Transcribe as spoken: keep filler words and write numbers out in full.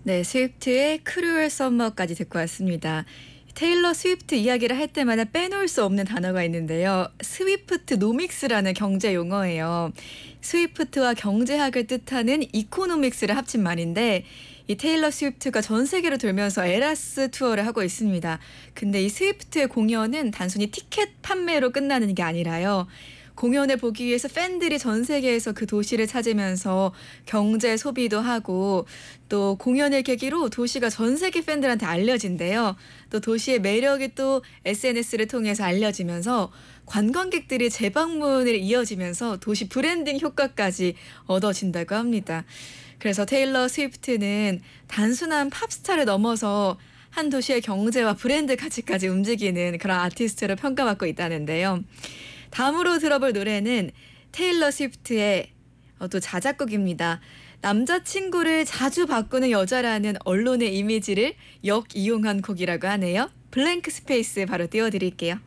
네, 스위프트의 크루얼 썸머까지 듣고 왔습니다. 테일러 스위프트 이야기를 할 때마다 빼놓을 수 없는 단어가 있는데요. 스위프트 노믹스라는 경제 용어예요. 스위프트와 경제학을 뜻하는 이코노믹스를 합친 말인데 이 테일러 스위프트가 전 세계로 돌면서 에라스 투어를 하고 있습니다. 근데 이 스위프트의 공연은 단순히 티켓 판매로 끝나는 게 아니라요. 공연을 보기 위해서 팬들이 전 세계에서 그 도시를 찾으면서 경제 소비도 하고 또 공연을 계기로 도시가 전 세계 팬들한테 알려진대요. 또 도시의 매력이 또 에스엔에스를 통해서 알려지면서 관광객들이 재방문을 이어지면서 도시 브랜딩 효과까지 얻어진다고 합니다. 그래서 테일러 스위프트는 단순한 팝스타를 넘어서 한 도시의 경제와 브랜드 가치까지 움직이는 그런 아티스트로 평가받고 있다는데요. 다음으로 들어볼 노래는 테일러 스위프트의 어, 또 자작곡입니다. 남자친구를 자주 바꾸는 여자라는 언론의 이미지를 역이용한 곡이라고 하네요. 블랭크 스페이스 바로 띄워드릴게요.